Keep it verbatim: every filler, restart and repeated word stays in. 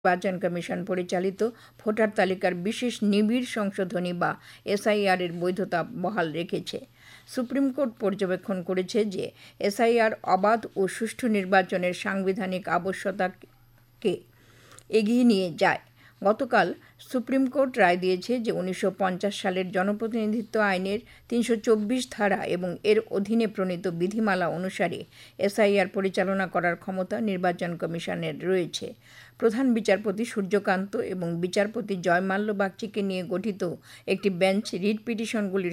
নির্বাচন কমিশন পরিচালিত ভোটার তালিকার বিশেষ নিবিড় সংশোধনী বা এসআইআর এর বৈধতা বহাল রেখেছে। সুপ্রিম কোর্ট পর্যবেক্ষণ করেছে যে এসআইআর অবাধ ও সুষ্ঠু নির্বাচনের সাংবিধানিক আবশ্যকতাকে এগিয়ে নিয়ে যায়। গতকাল সুপ্রিম কোর্ট রায় দিয়েছে যে উনিশশো পঞ্চাশ সালের জনপ্রতিনিধিত্ব আইনের তিনশো চব্বিশ ধারা এবং এর অধীনে প্রণীত বিধিমালা অনুসারে এসআইআর পরিচালনা করার ক্ষমতা নির্বাচন কমিশনের রয়েছে। প্রধান বিচারপতি সূর্যকান্ত এবং বিচারপতি জয়মাল্য বাগচিকে নিয়ে গঠিত একটি বেঞ্চ রিট পিটিশনগুলির